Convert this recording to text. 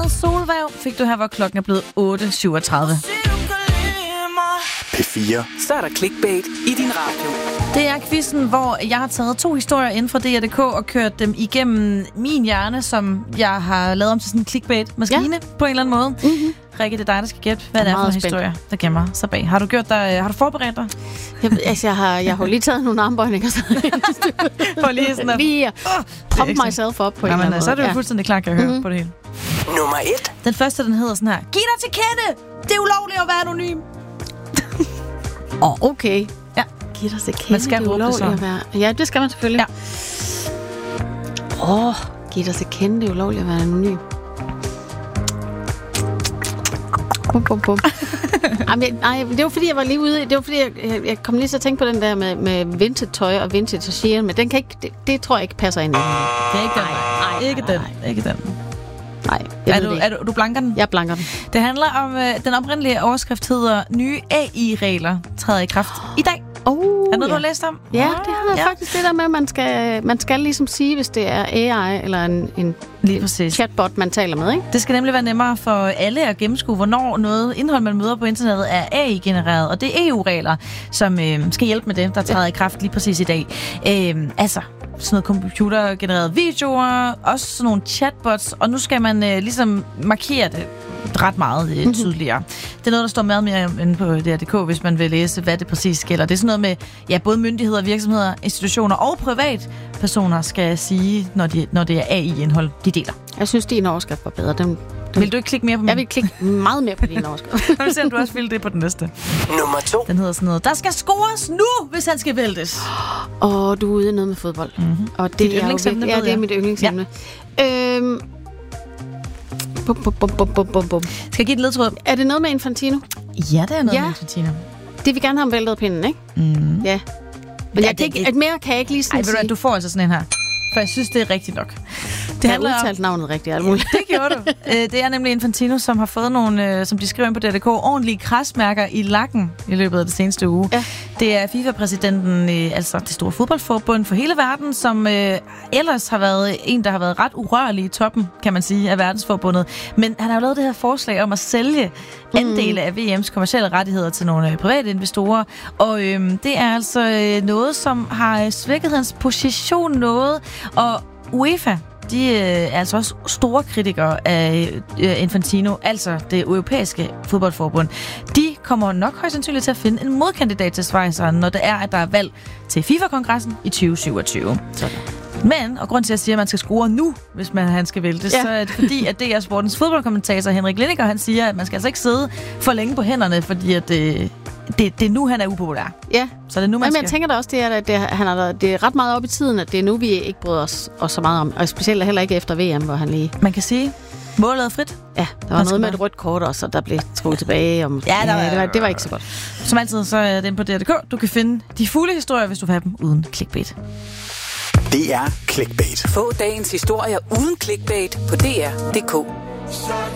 med Solvæv fik du her, hvor klokken er blevet 8.37. P4. Så er der clickbait i din radio. Det er quizzen, hvor jeg har taget 2 historier inden fra DR.dk og kørt dem igennem min hjerne, som jeg har lavet om til sådan en clickbait-maskine på en eller anden måde. Mm-hmm. Rikke, det er dig, der skal gætte, hvad det er for en historie, der gemmer sig bag. Har du forberedt dig? Jeg har lige taget nogle armbøjninger. For lige sådan at... Lige at proppe myself op på en eller anden måde. Så er det jo fuldstændig klart, kan jeg høre på det hele. Nummer 1. Den første, den hedder sådan her. Giv dig til kende! Det er ulovligt at være anonym. Okay. Ja. Giv dig til kende. Man skal råbe det så. Ja, det skal man selvfølgelig. Ja. Giv dig til kende, det er ulovligt at være anonym. Nej, det var fordi, jeg var lige ude. Det var fordi, jeg kom lige til at tænke på den der med vintage tøj og vintage shit, men den kan ikke, det tror jeg ikke passer ind i. Det er ikke den. Ikke den. Nej. Du blanker den? Jeg blanker den. Det handler om, den oprindelige overskrift hedder nye AI-regler træder i kraft i dag. Er noget, du har læst om? Ja, det har jeg faktisk det der med, at man skal ligesom sige, hvis det er AI eller en chatbot, man taler med, ikke? Det skal nemlig være nemmere for alle at gennemskue, hvornår noget indhold, man møder på internettet, er AI-genereret. Og det er EU-regler, som skal hjælpe med det, der træder i kraft lige præcis i dag. Altså sådan noget computergenererede videoer, også sådan nogle chatbots, og nu skal man ligesom markere det ret meget tydeligere. Det er noget, der står meget mere inde på DR.dk, hvis man vil læse, hvad det præcis gælder. Det er sådan noget med, både myndigheder, virksomheder, institutioner og privatpersoner skal sige, når det er AI-indhold, de deler. Jeg synes, din overskrift var bedre. Vil du ikke klikke mere på min? Jeg vil klikke meget mere på din overskrift. Jeg vil se, om du også vil det på den næste. Nummer 2. Den hedder sådan noget. Der skal scores nu, hvis han skal væltes. Du er ude i noget med fodbold. Mm-hmm. Og det er yndlingsemne, det er mit yndlingsemne. Ja. Skal jeg give et ledtråd? Er det noget med Infantino? Ja, det er noget med Infantino. Det vil gerne have væltet pinden, ikke? Mm. Ja. Men mere kan jeg ikke lige sådan sige. Du får altså sådan en her. For jeg synes, det er rigtigt nok. Det har udtalt navnet rigtigt. Det gjorde du. Det er nemlig Infantino, som har fået nogle, som de skriver ind på DR.dk, ordentlige krasmærker i lakken i løbet af det seneste uge. Ja. Det er FIFA-præsidenten, altså det store fodboldforbund for hele verden, som ellers har været en, der har været ret urørlig i toppen, kan man sige, af verdensforbundet. Men han har jo lavet det her forslag om at sælge andele af VM's kommercielle rettigheder til nogle private investorer. Og det er altså noget, som har svækket hans position noget. Og UEFA, de er altså også store kritikere af Infantino, altså det europæiske fodboldforbund. De kommer nok højst sandsynligt til at finde en modkandidat til Schweizeren, når det er, at der er valg til FIFA-kongressen i 2027. Sådan. Men, og grund til, at jeg siger, at man skal score nu, hvis han skal væltes, så er det fordi, at DR Sportens fodboldkommentator Henrik Lineker, han siger, at man skal altså ikke sidde for længe på hænderne, fordi at det er nu, han er upopulær. Ja. Så det er nu, man skal... jeg tænker da også, det er ret meget op i tiden, at det er nu, vi ikke bryder os så meget om. Og specielt heller ikke efter VM, hvor han lige... Man kan sige, målet er frit. Ja, der var noget med et rødt kort også, og der blev trukket tilbage. Det var ikke så godt. Som altid, så er det inde på DR.dk. Du kan finde de fulde historier, hvis du vil have dem uden clickbait. Det er clickbait. Få dagens historier uden clickbait på DR.dk.